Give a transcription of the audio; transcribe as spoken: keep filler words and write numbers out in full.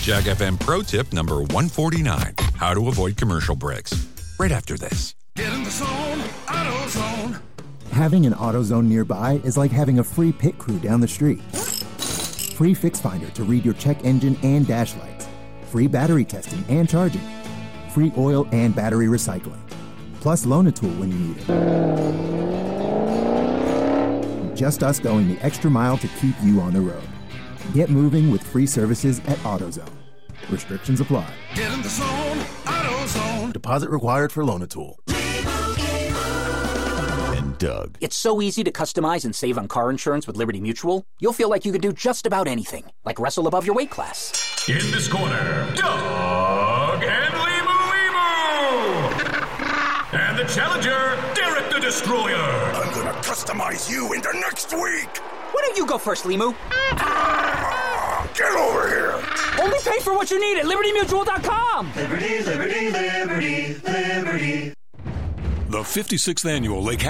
Jag F M Pro Tip number one forty-nine. How to avoid commercial breaks. Right after this. Get in the zone, AutoZone. Having an AutoZone nearby is like having a free pit crew down the street. Free Fix Finder to read your check engine and dash lights. Free battery testing and charging. Free oil and battery recycling. Plus Loan-A-Tool when you need it. Just us going the extra mile to keep you on the road. Get moving with free services at AutoZone. Restrictions apply. Get in the zone, AutoZone. Deposit required for Loan-A-Tool. And Doug. It's so easy to customize and save on car insurance with Liberty Mutual. You'll feel like you could do just about anything, like wrestle above your weight class. In this corner, Doug and Limu Limu! And the challenger, Derek the Destroyer. I'm gonna customize you into next week. Why don't you go first, Limu? Ah, get over here. Only pay for what you need at Liberty Mutual dot com. Liberty, Liberty, Liberty, Liberty. The fifty-sixth Annual Lake